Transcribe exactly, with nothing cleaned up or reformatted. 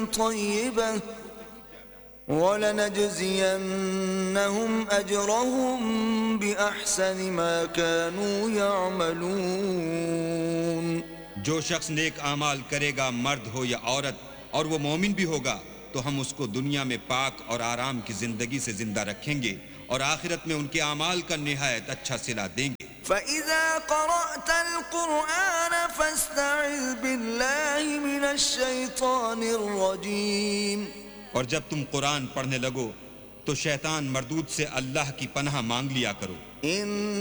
طيبة وَلَنَجْزِيَنَّهُمْ أَجْرَهُمْ بِأَحْسَنِ مَا كَانُوا يَعْمَلُونَ। जो शख्स नेक आमाल करेगा, मर्द हो या औरत, और वो मोमिन भी होगा, तो हम उसको दुनिया में पाक और आराम की जिंदगी से जिंदा रखेंगे और आखिरत में उनके आमाल का निहायत अच्छा सिला देंगे। فَإِذَا قَرَأْتَ الْقُرْآنَ فَاسْتَعِذْ بِاللَّهِ مِنَ الشَّيْطَانِ الرَّجِيمِ। और जब तुम कुरान पढ़ने लगो तो शैतान मरदूद से अल्लाह की पनाह मांग लिया करो।